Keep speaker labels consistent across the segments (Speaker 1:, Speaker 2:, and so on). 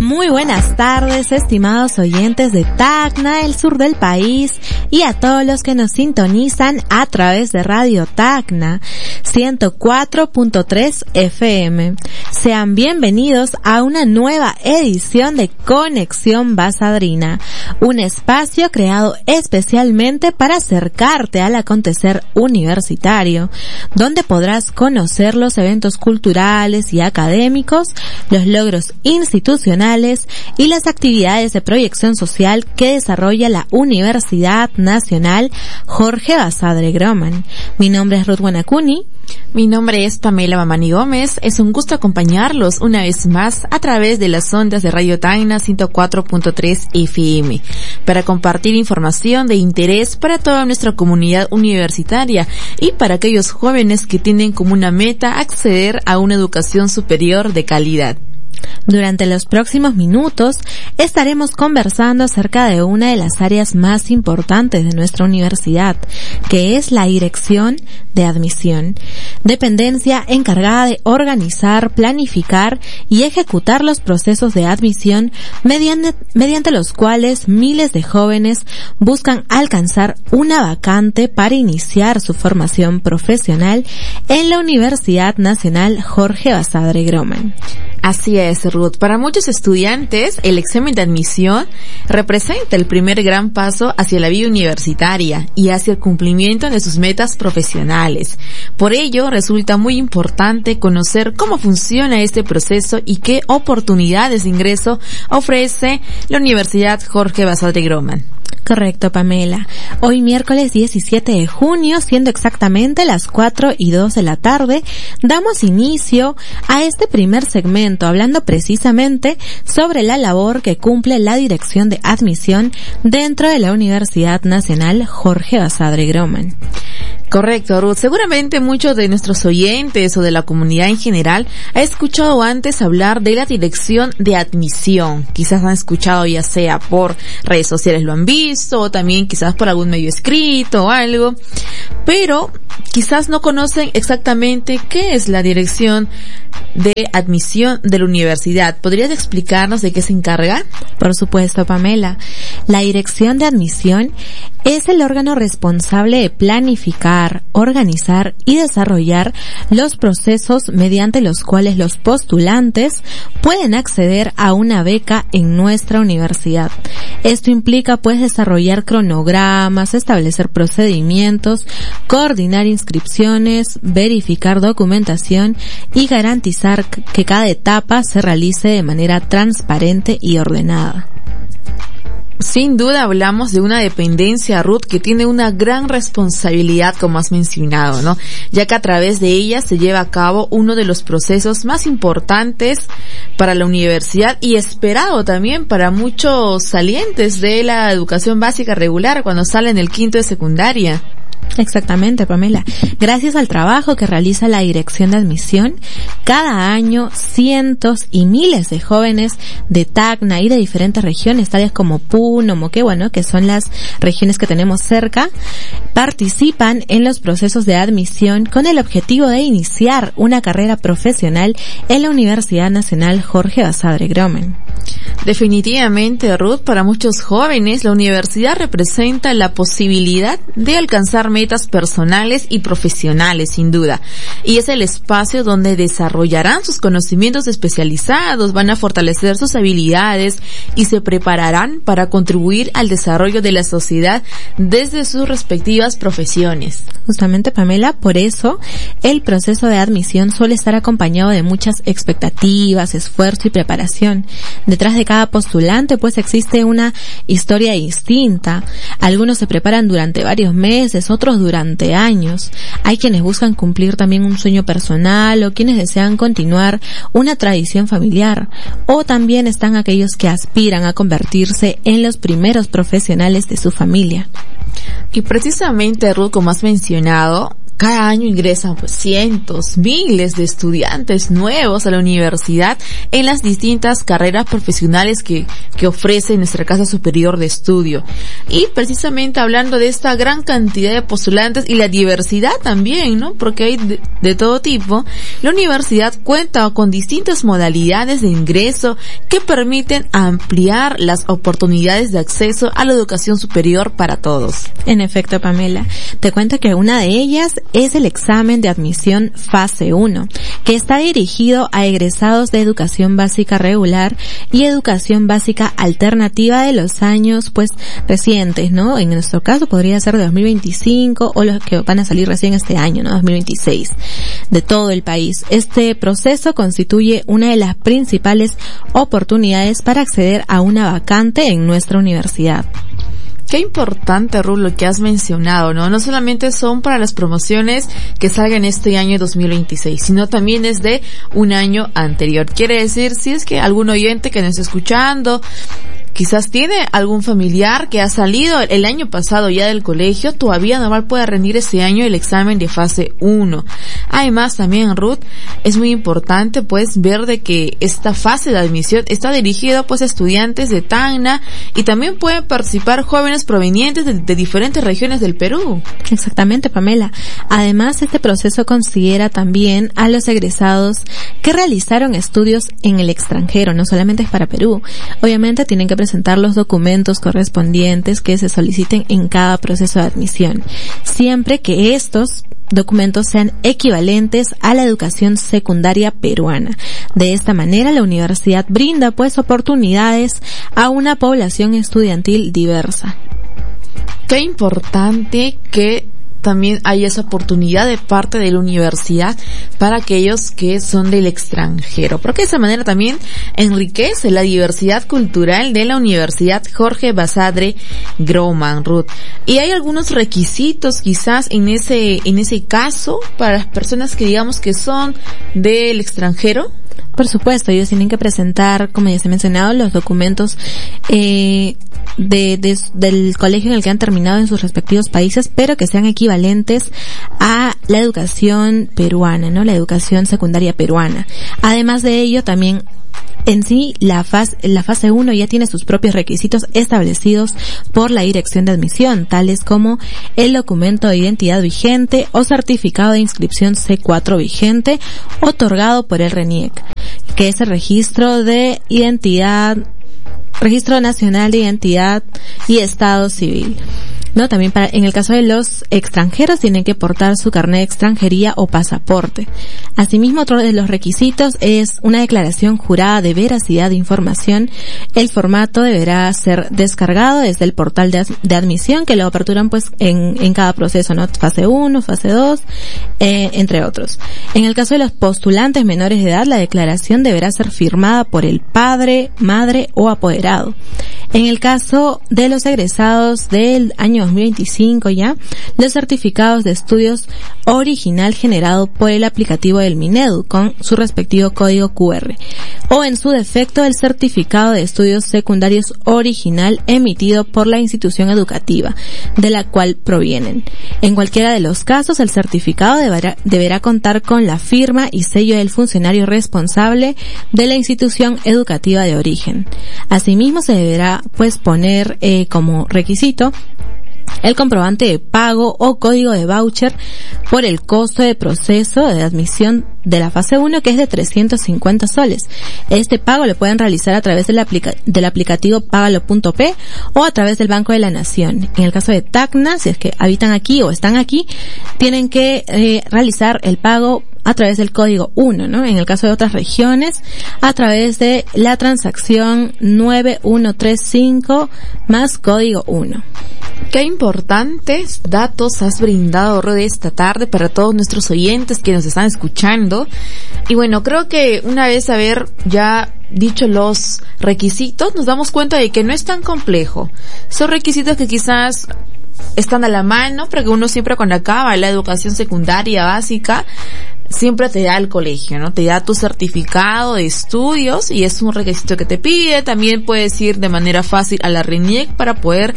Speaker 1: Muy buenas tardes, estimados oyentes de Tacna, el sur del país, y a todos los que nos sintonizan a través de Radio Tacna 104.3 FM. Sean bienvenidos a una nueva edición de Conexión Basadrina, un espacio creado especialmente para acercarte al acontecer universitario, donde podrás conocer los eventos culturales y académicos, los logros institucionales y las actividades de proyección social que desarrolla la Universidad Nacional Jorge Basadre Groman. Mi nombre es Ruth Guanacuni.
Speaker 2: Mi nombre es Pamela Mamani Gómez. Es un gusto acompañarlos una vez más a través de las ondas de Radio Tacna 104.3 FM para compartir información de interés para toda nuestra comunidad universitaria y para aquellos jóvenes que tienen como una meta acceder a una educación superior de calidad.
Speaker 1: Durante los próximos minutos estaremos conversando acerca de una de las áreas más importantes de nuestra universidad, que es la Dirección de Admisión, dependencia encargada de organizar, planificar y ejecutar los procesos de admisión mediante los cuales miles de jóvenes buscan alcanzar una vacante para iniciar su formación profesional en la Universidad Nacional Jorge Basadre Groman.
Speaker 2: Así es, Ruth. Para muchos estudiantes, el examen de admisión representa el primer gran paso hacia la vida universitaria y hacia el cumplimiento de sus metas profesionales. Por ello, resulta muy importante conocer cómo funciona este proceso y qué oportunidades de ingreso ofrece la Universidad Jorge Basadre Groman.
Speaker 1: Correcto, Pamela. Hoy miércoles 17 de junio, siendo exactamente las 4:02 de la tarde, damos inicio a este primer segmento, hablando precisamente sobre la labor que cumple la Dirección de Admisión dentro de la Universidad Nacional Jorge Basadre Groman.
Speaker 2: Correcto, Ruth. Seguramente muchos de nuestros oyentes o de la comunidad en general ha escuchado antes hablar de la Dirección de Admisión. Quizás han escuchado ya sea por redes sociales, lo han visto, o también quizás por algún medio escrito o algo, pero quizás no conocen exactamente qué es la Dirección de Admisión de la universidad. ¿Podrías explicarnos de qué se encarga?
Speaker 1: Por supuesto, Pamela. La Dirección de Admisión es el órgano responsable de planificar, organizar y desarrollar los procesos mediante los cuales los postulantes pueden acceder a una beca en nuestra universidad. Esto implica pues desarrollar cronogramas, establecer procedimientos, coordinar inscripciones, verificar documentación y garantizar que cada etapa se realice de manera transparente y ordenada.
Speaker 2: Sin duda hablamos de una dependencia, Ruth, que tiene una gran responsabilidad, como has mencionado, ¿no? Ya que a través de ella se lleva a cabo uno de los procesos más importantes para la universidad y esperado también para muchos salientes de la educación básica regular cuando salen el quinto de secundaria.
Speaker 1: Exactamente, Pamela. Gracias al trabajo que realiza la Dirección de Admisión, cada año cientos y miles de jóvenes de Tacna y de diferentes regiones, tales como Puno, Moquegua, ¿no?, que son las regiones que tenemos cerca, participan en los procesos de admisión con el objetivo de iniciar una carrera profesional en la Universidad Nacional Jorge Basadre Groman.
Speaker 2: Definitivamente, Ruth, para muchos jóvenes la universidad representa la posibilidad de alcanzar metas personales y profesionales, sin duda, y es el espacio donde desarrollarán sus conocimientos especializados, van a fortalecer sus habilidades y se prepararán para contribuir al desarrollo de la sociedad desde sus respectivas profesiones.
Speaker 1: Justamente, Pamela, por eso el proceso de admisión suele estar acompañado de muchas expectativas, esfuerzo y preparación. Detrás de cada postulante pues existe una historia distinta. Algunos se preparan durante varios meses, otros durante años. Hay quienes buscan cumplir también un sueño personal o quienes desean continuar una tradición familiar, o también están aquellos que aspiran a convertirse en los primeros profesionales de su familia.
Speaker 2: Y precisamente, Ruth, como has mencionado, cada año ingresan pues cientos, miles de estudiantes nuevos a la universidad en las distintas carreras profesionales que ofrece nuestra Casa Superior de Estudio. Y precisamente hablando de esta gran cantidad de postulantes y la diversidad también, ¿no? Porque hay de todo tipo, la universidad cuenta con distintas modalidades de ingreso que permiten ampliar las oportunidades de acceso a la educación superior para todos.
Speaker 1: En efecto, Pamela, te cuento que una de ellas es el examen de admisión fase 1, que está dirigido a egresados de educación básica regular y educación básica alternativa de los años pues recientes, ¿no? En nuestro caso podría ser de 2025 o los que van a salir recién este año, ¿no? 2026, de todo el país. Este proceso constituye una de las principales oportunidades para acceder a una vacante en nuestra universidad.
Speaker 2: Qué importante, Ruth, lo que has mencionado, ¿no? No solamente son para las promociones que salgan este año 2026, sino también desde un año anterior. Quiere decir, si es que algún oyente que nos está escuchando quizás tiene algún familiar que ha salido el año pasado ya del colegio, todavía normal puede rendir este año el examen de fase 1. Además, también, Ruth, es muy importante pues ver de que esta fase de admisión está dirigida pues a estudiantes de Tacna y también pueden participar jóvenes provenientes de diferentes regiones del Perú.
Speaker 1: Exactamente, Pamela. Además, este proceso considera también a los egresados que realizaron estudios en el extranjero, no solamente es para Perú. Obviamente tienen que presentar los documentos correspondientes que se soliciten en cada proceso de admisión, siempre que estos documentos sean equivalentes a la educación secundaria peruana. De esta manera, la universidad brinda pues oportunidades a una población estudiantil diversa.
Speaker 2: Qué importante que también hay esa oportunidad de parte de la universidad para aquellos que son del extranjero, porque de esa manera también enriquece la diversidad cultural de la Universidad Jorge Basadre Groman, Ruth. Y hay algunos requisitos quizás en ese caso para las personas que digamos que son del extranjero.
Speaker 1: Por supuesto, ellos tienen que presentar, como ya se ha mencionado, los documentos del colegio en el que han terminado en sus respectivos países, pero que sean equivalentes a la educación peruana, ¿no? La educación secundaria peruana. Además de ello, también en sí, la fase 1 ya tiene sus propios requisitos establecidos por la Dirección de Admisión, tales como el documento de identidad vigente o certificado de inscripción C4 vigente otorgado por el RENIEC, que es el Registro Nacional de Identidad y Estado Civil. ¿No? También en el caso de los extranjeros tienen que portar su carnet de extranjería o pasaporte. Asimismo, otro de los requisitos es una declaración jurada de veracidad de información. El formato deberá ser descargado desde el portal de admisión, que lo aperturan pues en cada proceso, ¿no? Fase 1, fase 2, entre otros. En el caso de los postulantes menores de edad, la declaración deberá ser firmada por el padre, madre o apoderado. En el caso de los egresados del año 2025 ya, los certificados de estudios original generado por el aplicativo del Minedu con su respectivo código QR, o en su defecto el certificado de estudios secundarios original emitido por la institución educativa de la cual provienen. En cualquiera de los casos, el certificado deberá contar con la firma y sello del funcionario responsable de la institución educativa de origen. Asimismo, se deberá pues poner como requisito el comprobante de pago o código de voucher por el costo de proceso de admisión de la fase 1, que es de 350 soles. Este pago lo pueden realizar a través del aplicativo Pagalo.p o a través del Banco de la Nación. En el caso de Tacna, si es que habitan aquí o están aquí, tienen que realizar el pago a través del código 1, ¿no? En el caso de otras regiones, a través de la transacción 9135 más código 1.
Speaker 2: Qué importantes datos has brindado, Rode, esta tarde para todos nuestros oyentes que nos están escuchando. Y bueno, creo que una vez haber ya dicho los requisitos, nos damos cuenta de que no es tan complejo. Son requisitos que quizás están a la mano, pero que uno siempre cuando acaba la educación secundaria básica siempre te da el colegio, ¿no? Te da tu certificado de estudios y es un requisito que te pide. También puedes ir de manera fácil a la RENIEC para poder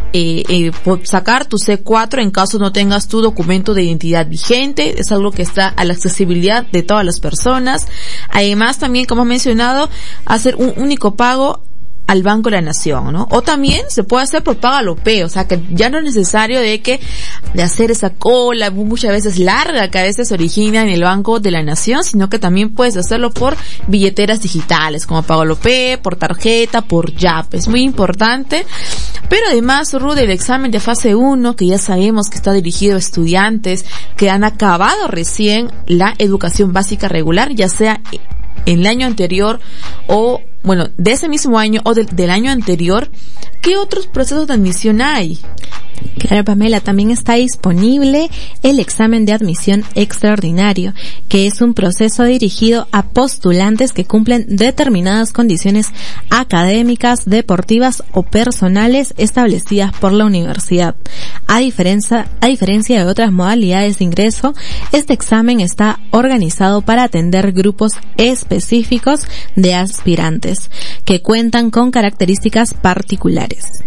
Speaker 2: sacar tu C4 en caso no tengas tu documento de identidad vigente. Es algo que está a la accesibilidad de todas las personas. Además, también, como he mencionado, hacer un único pago al Banco de la Nación, ¿no? O también se puede hacer por Pagalopé, o sea que ya no es necesario de hacer esa cola muchas veces larga que a veces se origina en el Banco de la Nación, sino que también puedes hacerlo por billeteras digitales, como Pagalopé, por tarjeta, por YAP. Es muy importante. Pero además, Ruth, el examen de fase 1, que ya sabemos que está dirigido a estudiantes que han acabado recién la educación básica regular, ya sea en el año anterior o, bueno, de ese mismo año o del año anterior, ¿qué otros procesos de admisión hay?
Speaker 1: Claro, Pamela, también está disponible el examen de admisión extraordinario, que es un proceso dirigido a postulantes que cumplen determinadas condiciones académicas, deportivas o personales establecidas por la universidad. A diferencia de otras modalidades de ingreso, este examen está organizado para atender grupos específicos de aspirantes que cuentan con características particulares.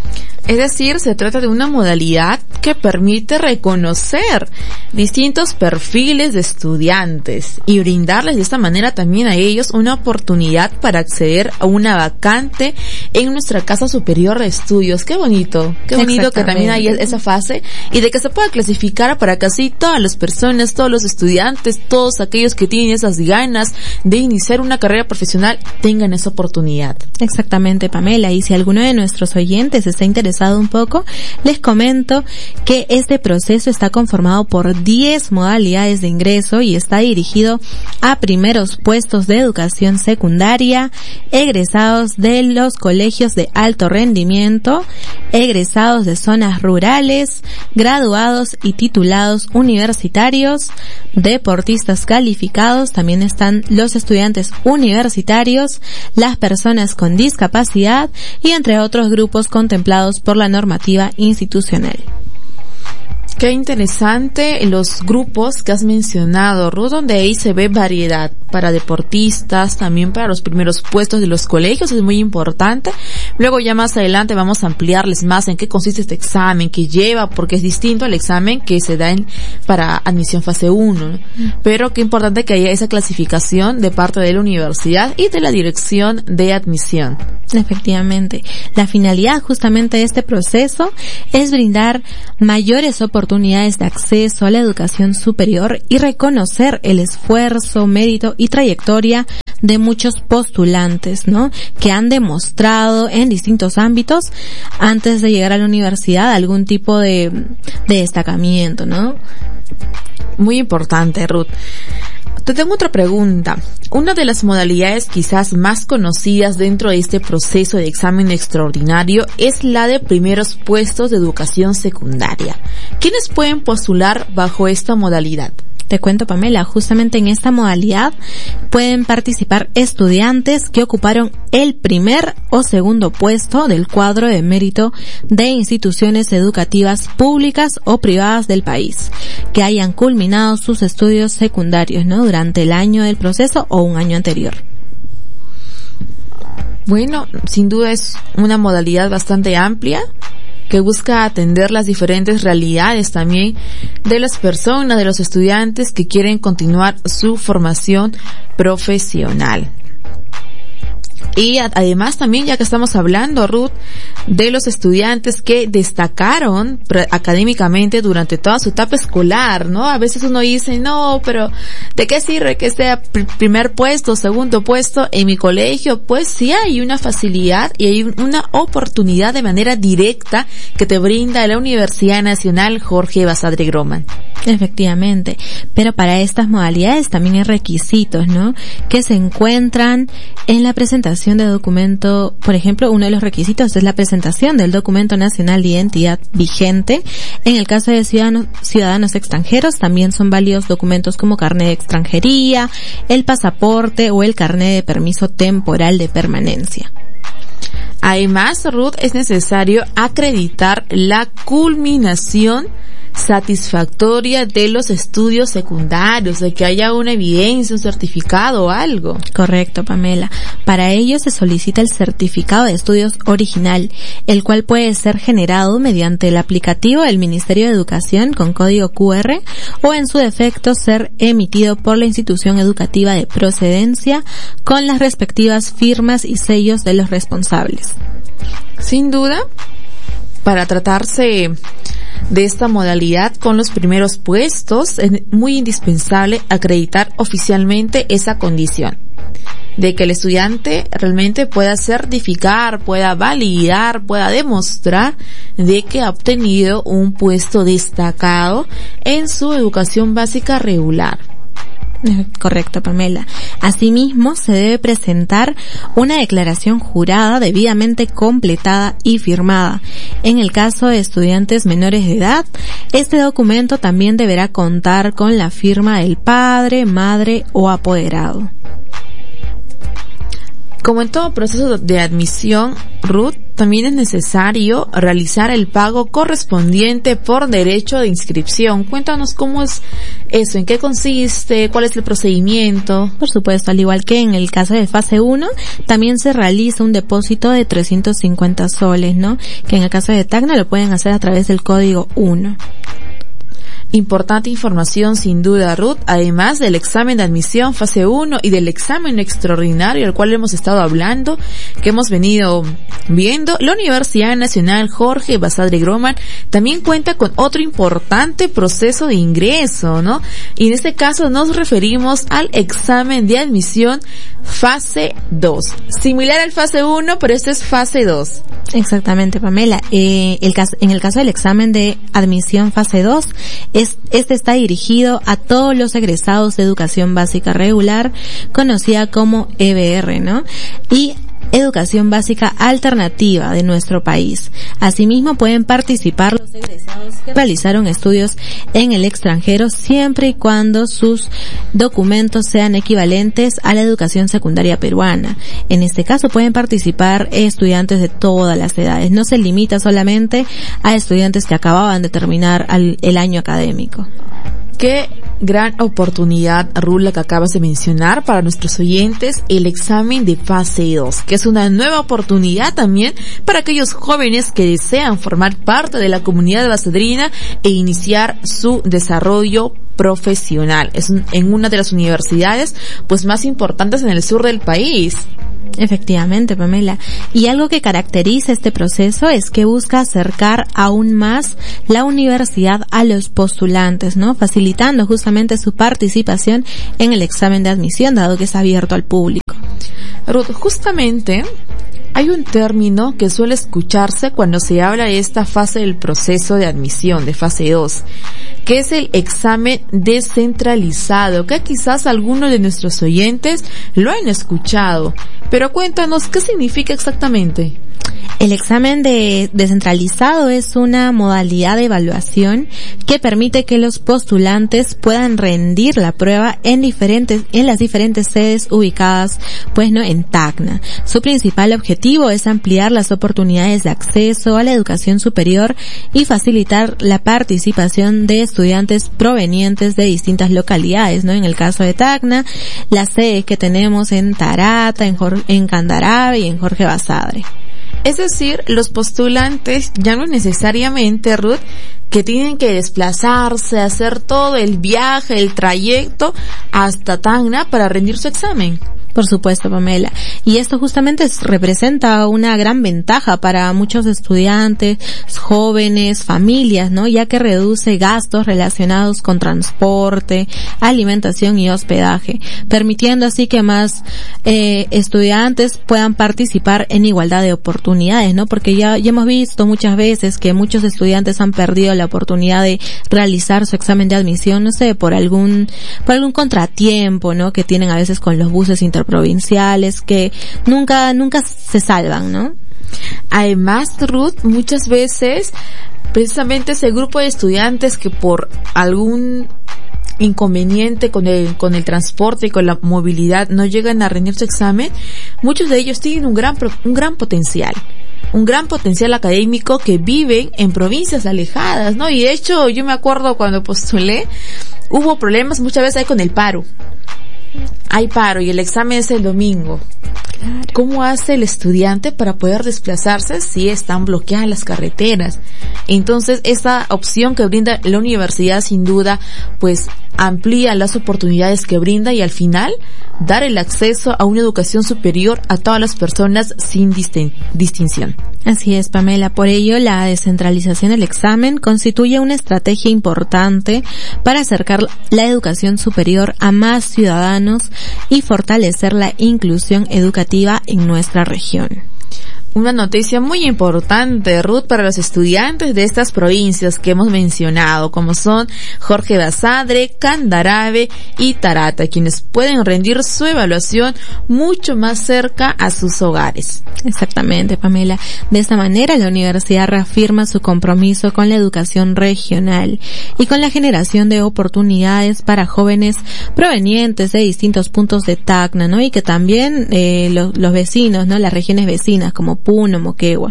Speaker 2: Es decir, se trata de una modalidad que permite reconocer distintos perfiles de estudiantes y brindarles de esta manera también a ellos una oportunidad para acceder a una vacante en nuestra casa superior de estudios. Qué bonito que también hay esa fase y de que se pueda clasificar para que así todas las personas, todos los estudiantes, todos aquellos que tienen esas ganas de iniciar una carrera profesional tengan esa oportunidad.
Speaker 1: Exactamente, Pamela, y si alguno de nuestros oyentes está interesado un poco, les comento que este proceso está conformado por 10 modalidades de ingreso y está dirigido a primeros puestos de educación secundaria, egresados de los colegios de alto rendimiento, egresados de zonas rurales, graduados y titulados universitarios, deportistas calificados, también están los estudiantes universitarios, las personas con discapacidad y entre otros grupos contemplados por la normativa institucional.
Speaker 2: Qué interesante los grupos que has mencionado, Ruth, donde ahí se ve variedad para deportistas, también para los primeros puestos de los colegios, es muy importante. Luego ya más adelante vamos a ampliarles más en qué consiste este examen, qué lleva, porque es distinto al examen que se da para admisión fase 1, ¿no? Pero qué importante que haya esa clasificación de parte de la universidad y de la dirección de admisión.
Speaker 1: Efectivamente. La finalidad justamente de este proceso es brindar mayores oportunidades de acceso a la educación superior y reconocer el esfuerzo, mérito y trayectoria de muchos postulantes, ¿no? Que han demostrado en distintos ámbitos antes de llegar a la universidad algún tipo de destacamiento, ¿no?
Speaker 2: Muy importante, Ruth. Te tengo otra pregunta. Una de las modalidades quizás más conocidas dentro de este proceso de examen extraordinario es la de primeros puestos de educación secundaria. ¿Quiénes pueden postular bajo esta modalidad?
Speaker 1: Te cuento, Pamela, justamente en esta modalidad pueden participar estudiantes que ocuparon el primer o segundo puesto del cuadro de mérito de instituciones educativas públicas o privadas del país, que hayan culminado sus estudios secundarios, ¿no? Durante el año del proceso o un año anterior.
Speaker 2: Bueno, sin duda es una modalidad bastante amplia, que busca atender las diferentes realidades también de las personas, de los estudiantes que quieren continuar su formación profesional. Y además también, ya que estamos hablando, Ruth, de los estudiantes que destacaron académicamente durante toda su etapa escolar, ¿no? A veces uno dice, no, pero ¿de qué sirve que sea primer puesto, segundo puesto en mi colegio? Pues sí hay una facilidad y hay una oportunidad de manera directa que te brinda la Universidad Nacional Jorge Basadre Groman.
Speaker 1: Efectivamente, pero para estas modalidades también hay requisitos, ¿no? Que se encuentran en la presentación de documento. Por ejemplo, uno de los requisitos es la presentación del documento nacional de identidad vigente. En el caso de ciudadanos extranjeros también son válidos documentos como carnet de extranjería, el pasaporte o el carnet de permiso temporal de permanencia.
Speaker 2: Además, Ruth, es necesario acreditar la culminación satisfactoria de los estudios secundarios, de que haya una evidencia, un certificado o algo.
Speaker 1: Correcto, Pamela. Para ello se solicita el certificado de estudios original, el cual puede ser generado mediante el aplicativo del Ministerio de Educación con código QR o en su defecto ser emitido por la institución educativa de procedencia con las respectivas firmas y sellos de los responsables.
Speaker 2: Sin duda, para tratarse de esta modalidad con los primeros puestos, es muy indispensable acreditar oficialmente esa condición de que el estudiante realmente pueda certificar, pueda validar, pueda demostrar de que ha obtenido un puesto destacado en su educación básica regular.
Speaker 1: Correcto, Pamela. Asimismo, se debe presentar una declaración jurada debidamente completada y firmada. En el caso de estudiantes menores de edad, este documento también deberá contar con la firma del padre, madre o apoderado.
Speaker 2: Como en todo proceso de admisión, Ruth, también es necesario realizar el pago correspondiente por derecho de inscripción. Cuéntanos cómo es eso, en qué consiste, cuál es el procedimiento.
Speaker 1: Por supuesto, al igual que en el caso de fase 1, también se realiza un depósito de 350 soles, ¿no? Que en el caso de Tacna lo pueden hacer a través del código 1.
Speaker 2: Importante información sin duda, Ruth, además del examen de admisión fase 1 y del examen extraordinario al cual hemos estado hablando, que hemos venido viendo, la Universidad Nacional Jorge Basadre Groman también cuenta con otro importante proceso de ingreso, ¿no? Y en este caso nos referimos al examen de admisión fase 2. Similar al fase 1, pero este es fase 2.
Speaker 1: Exactamente, Pamela. En el caso del examen de admisión fase 2, este está dirigido a todos los egresados de educación básica regular, conocida como EBR, ¿no? Y educación básica alternativa de nuestro país. Asimismo, pueden participar los egresados que realizaron estudios en el extranjero siempre y cuando sus documentos sean equivalentes a la educación secundaria peruana. En este caso pueden participar estudiantes de todas las edades. No se limita solamente a estudiantes que acababan de terminar el año académico.
Speaker 2: Qué gran oportunidad, Rula, que acabas de mencionar para nuestros oyentes, el examen de fase 2, que es una nueva oportunidad también para aquellos jóvenes que desean formar parte de la comunidad basadrina e iniciar su desarrollo profesional. Es en una de las universidades pues más importantes en el sur del país.
Speaker 1: Efectivamente, Pamela. Y algo que caracteriza este proceso es que busca acercar aún más la universidad a los postulantes, ¿no? Facilitando justamente su participación en el examen de admisión, dado que es abierto al público.
Speaker 2: Ruth, justamente hay un término que suele escucharse cuando se habla de esta fase del proceso de admisión, de fase 2, que es el examen descentralizado, que quizás algunos de nuestros oyentes lo han escuchado. Pero cuéntanos, ¿qué significa exactamente?
Speaker 1: El examen descentralizado es una modalidad de evaluación que permite que los postulantes puedan rendir la prueba en las diferentes sedes ubicadas, pues no, en Tacna. Su principal objetivo es ampliar las oportunidades de acceso a la educación superior y facilitar la participación de estudiantes provenientes de distintas localidades, ¿no? En el caso de Tacna, las sedes que tenemos en Tarata, en Candarave y en Jorge Basadre.
Speaker 2: Es decir, los postulantes ya no necesariamente, Ruth, que tienen que desplazarse, hacer todo el viaje, el trayecto hasta Tacna para rendir su examen.
Speaker 1: Por supuesto, Pamela. Y esto justamente representa una gran ventaja para muchos estudiantes, jóvenes, familias, ¿no? Ya que reduce gastos relacionados con transporte, alimentación y hospedaje, permitiendo así que más estudiantes puedan participar en igualdad de oportunidades, ¿no? Porque ya hemos visto muchas veces que muchos estudiantes han perdido la oportunidad de realizar su examen de admisión, no sé, por algún contratiempo, ¿no? Que tienen a veces con los buses interprovinciales que nunca se salvan, ¿no?
Speaker 2: Además, Ruth, muchas veces precisamente ese grupo de estudiantes que por algún inconveniente con el transporte y con la movilidad no llegan a rendir su examen, muchos de ellos tienen un gran potencial. un gran potencial académico que viven en provincias alejadas, ¿no? Y de hecho, yo me acuerdo cuando postulé, hubo problemas muchas veces con el paro. Hay paro y el examen es el domingo. Claro. ¿Cómo hace el estudiante para poder desplazarse si están bloqueadas las carreteras? Entonces, esta opción que brinda la universidad, sin duda, pues amplía las oportunidades que brinda y al final dar el acceso a una educación superior a todas las personas sin distinción.
Speaker 1: Así es, Pamela. Por ello, la descentralización del examen constituye una estrategia importante para acercar la educación superior a más ciudadanos y fortalecer la inclusión educativa en nuestra región.
Speaker 2: Una noticia muy importante, Ruth, para los estudiantes de estas provincias que hemos mencionado, como son Jorge Basadre, Candarave y Tarata, quienes pueden rendir su evaluación mucho más cerca a sus hogares.
Speaker 1: Exactamente, Pamela. De esta manera, la universidad reafirma su compromiso con la educación regional y con la generación de oportunidades para jóvenes provenientes de distintos puntos de Tacna, ¿no? Y que también los vecinos, ¿no? Las regiones vecinas como Puno, Moquegua.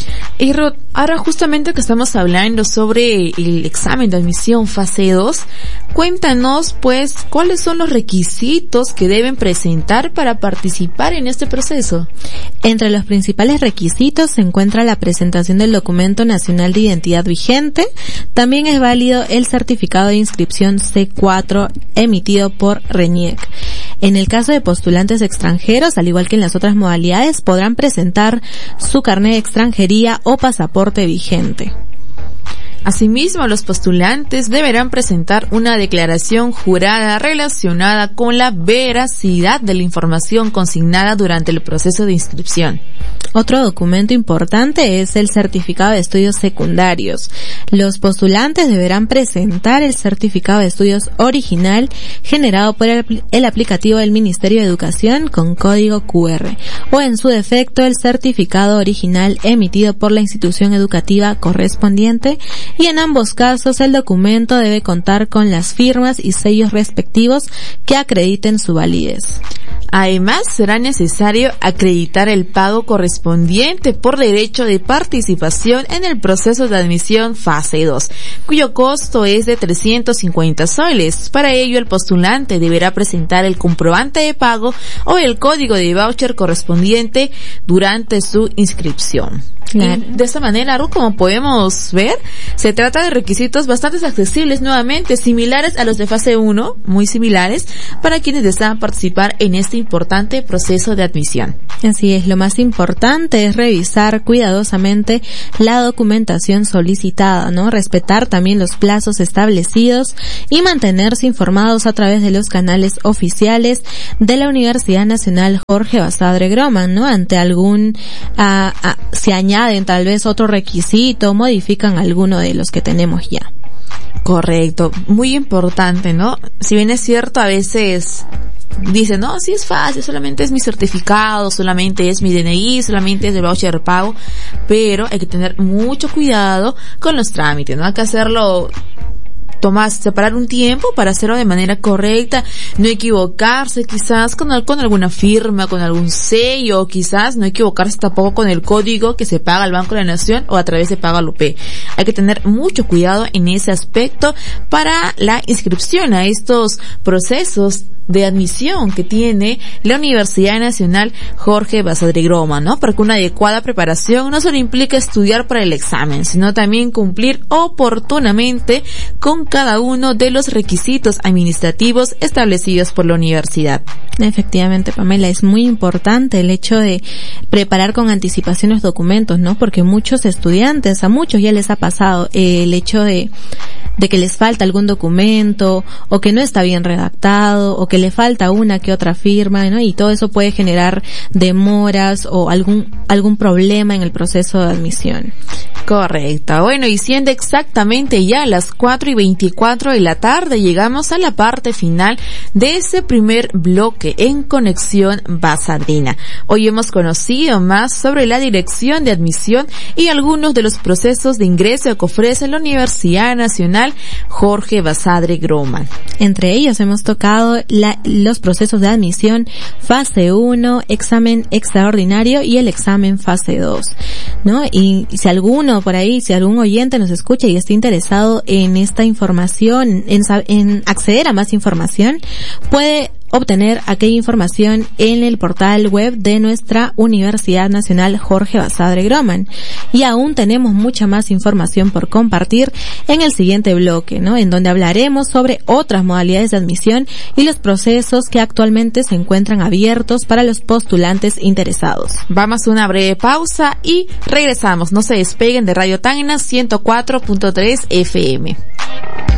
Speaker 2: Y Ruth, ahora justamente que estamos hablando sobre el examen de admisión fase 2, cuéntanos pues cuáles son los requisitos que deben presentar para participar en este proceso.
Speaker 1: Entre los principales requisitos se encuentra la presentación del documento nacional de identidad vigente. También es válido el certificado de inscripción C4 emitido por RENIEC. En el caso de postulantes extranjeros, al igual que en las otras modalidades, podrán presentar su carnet de extranjería o pasaporte vigente.
Speaker 2: Asimismo, los postulantes deberán presentar una declaración jurada relacionada con la veracidad de la información consignada durante el proceso de inscripción.
Speaker 1: Otro documento importante es el certificado de estudios secundarios. Los postulantes deberán presentar el certificado de estudios original generado por el aplicativo del Ministerio de Educación con código QR o en su defecto el certificado original emitido por la institución educativa correspondiente, y en ambos casos el documento debe contar con las firmas y sellos respectivos que acrediten su validez.
Speaker 2: Además, será necesario acreditar el pago correspondiente por derecho de participación en el proceso de admisión fase 2, cuyo costo es de 350 soles. Para ello, el postulante deberá presentar el comprobante de pago o el código de voucher correspondiente durante su inscripción. Claro. Y de esta manera, Ruth, como podemos ver, se trata de requisitos bastante accesibles, nuevamente, similares a los de fase 1, muy similares, para quienes desean participar en este importante proceso de admisión.
Speaker 1: Así es, lo más importante es revisar cuidadosamente la documentación solicitada, ¿no? Respetar también los plazos establecidos y mantenerse informados a través de los canales oficiales de la Universidad Nacional Jorge Basadre Groman, ¿no? Ante algún, se añaden tal vez otro requisito, modifican alguno de los que tenemos ya.
Speaker 2: Correcto, muy importante, ¿no? Si bien es cierto, a veces dicen, no, sí es fácil, solamente es mi certificado, solamente es mi DNI, solamente es el voucher de pago, pero hay que tener mucho cuidado con los trámites, ¿no? Hay que hacerlo, separar un tiempo para hacerlo de manera correcta, no equivocarse quizás con alguna firma, con algún sello, quizás no equivocarse tampoco con el código que se paga al Banco de la Nación o a través de Pagalopé. Hay que tener mucho cuidado en ese aspecto para la inscripción a estos procesos de admisión que tiene la Universidad Nacional Jorge Basadre Groman, ¿no? Porque una adecuada preparación no solo implica estudiar para el examen, sino también cumplir oportunamente con cada uno de los requisitos administrativos establecidos por la universidad.
Speaker 1: Efectivamente, Pamela, es muy importante el hecho de preparar con anticipación los documentos, ¿no? Porque muchos estudiantes, a muchos ya les ha pasado el hecho de que les falta algún documento, o que no está bien redactado, o que le falta una que otra firma, ¿no? Y todo eso puede generar demoras o algún problema en el proceso de admisión.
Speaker 2: Correcto. Bueno, y siendo exactamente ya las 4:24 de la tarde, llegamos a la parte final de ese primer bloque en Conexión Basadrina. Hoy hemos conocido más sobre la dirección de admisión y algunos de los procesos de ingreso que ofrece la Universidad Nacional Jorge Basadre Groman.
Speaker 1: Entre ellos hemos tocado la los procesos de admisión fase 1, examen extraordinario y el examen fase 2, ¿no? Y si alguno por ahí, si algún oyente nos escucha y está interesado en esta información, en acceder a más información, puede obtener aquella información en el portal web de nuestra Universidad Nacional Jorge Basadre Groman. Y aún tenemos mucha más información por compartir en el siguiente bloque, ¿no? En donde hablaremos sobre otras modalidades de admisión y los procesos que actualmente se encuentran abiertos para los postulantes interesados.
Speaker 2: Vamos a una breve pausa y regresamos. No se despeguen de Radio Tacna 104.3 FM.